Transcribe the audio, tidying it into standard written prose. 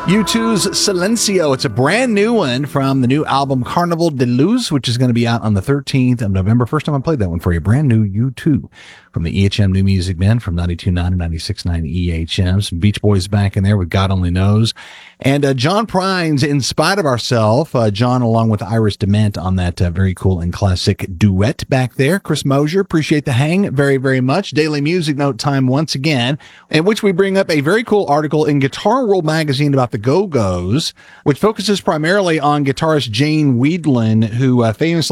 U2's Silencio. It's a brand new one from the new album Carnival de Luz, which is going to be out on the 13th of November. First time I played that one for you. Brand new U2 from the EHM New Music Band from 92.9 and 96.9 EHM. Some Beach Boys back in there with God Only Knows. And John Prine's In Spite of Ourself. John along with Iris Dement on that very cool and classic duet back there. Chris Mosier, appreciate the hang very, very much. Daily Music Note time once again, in which we bring up a very cool article in Guitar World magazine about the Go-Go's, which focuses primarily on guitarist Jane Wiedlin, who famously